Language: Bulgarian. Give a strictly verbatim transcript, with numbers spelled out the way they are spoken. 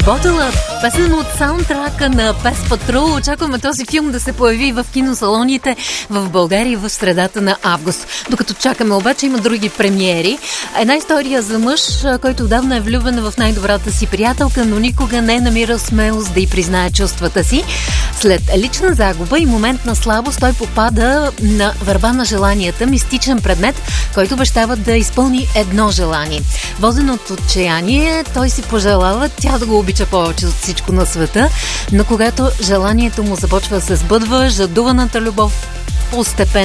Ботъла, песен от саундтрака на Пес Патрул. Очакваме този филм да се появи в киносалоните в България в средата на август. Докато чакаме обаче, има други премиери. Една история за мъж, който отдавна е влюбен в най-добрата си приятелка, но никога не намира смелост да й признае чувствата си. След лична загуба и момент на слабост, той попада на върба на желанията, мистичен предмет, който обещава да изпълни едно желание. Воден от отчаяние, той си пожелава тя да го обича повече от всичко на света, но когато желанието му започва да се сбъдва, жадуваната любов постепенно